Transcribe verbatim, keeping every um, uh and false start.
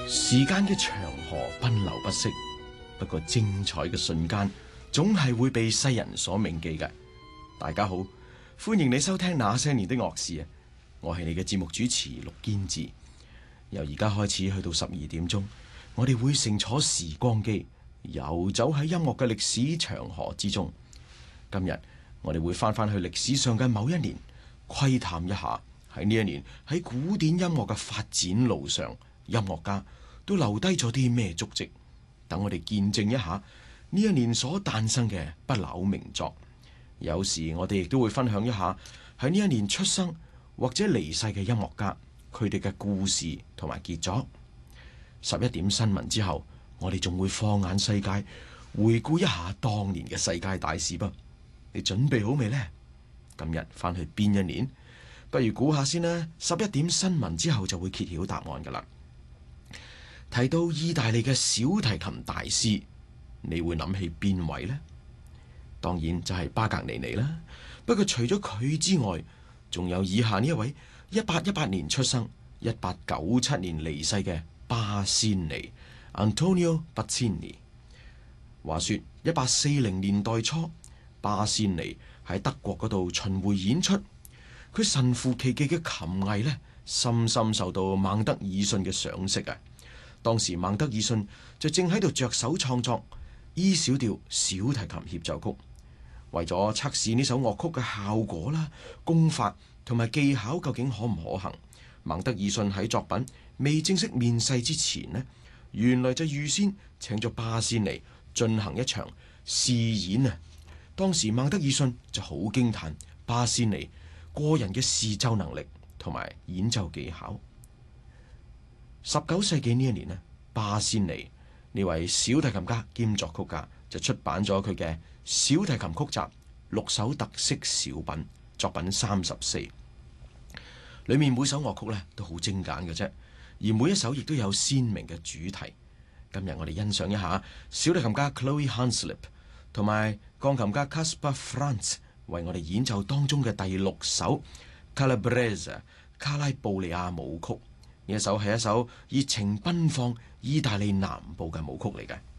時間嘅長河奔流不息，不過精彩嘅瞬間總係會被世人所銘記嘅。大家好，歡迎你收聽那些年的樂事啊！我係你嘅節目主持陸堅志。由而家開始去到十二點鐘，我哋會乘坐時光機，遊走喺音樂嘅歷史長河之中。今日我哋會翻翻去歷史上嘅某一年，窺探一下喺呢一年喺古典音樂嘅發展路上，音樂家都留低咗啲咩足跡，等我哋見證一下呢一年所誕生嘅不朽名作。有時我哋亦都會分享一下喺呢一年出生或者離世嘅音樂家，佢哋嘅故事同埋傑作。十一點新聞之後，我哋仲會放眼世界，回顧一下當年嘅世界大事噃。你準備好未呢？今日翻去邊一年？不如估下先啦。十一點新聞之後就會揭曉答案噶啦。提到意大利嘅小提琴大師，你會諗起邊位呢？當然就係巴格尼尼啦。不過除咗佢之外，仲有以下呢一位一八一八年出生、一八九七年離世嘅巴仙尼 Antonio Bazzini。話說一八四零年代初，巴仙尼喺德國嗰度巡迴演出，佢神乎其技嘅琴藝呢，深深受到孟德爾遜嘅賞識啊！當時孟德爾遜就正喺度着手創作 E 小調小提琴協奏曲，為咗測試呢首樂曲嘅效果啦、功法同埋技巧究竟可唔可行，孟德爾遜喺作品未正式面世之前呢，原來就預先請咗巴仙尼進行一場試演啊！當時孟德爾遜就好驚嘆巴仙尼個人嘅視奏能力同埋演奏技巧。十九世紀呢一年呢，巴仙尼呢位小提琴家兼作曲家就出版咗佢嘅小提琴曲集六首特色小品，作品三十四，裏面每首樂曲呢都好精簡嘅啫，而每一首亦都有鮮明嘅主題。今日我哋欣賞一下小提琴家 Chloe Hanslip 同埋鋼琴家 Kaspar Franz 為我哋演奏當中嘅第六首 Calabrese 卡拉布里亞舞曲。呢一首係一首熱情奔放意大利南部嘅舞曲嚟嘅。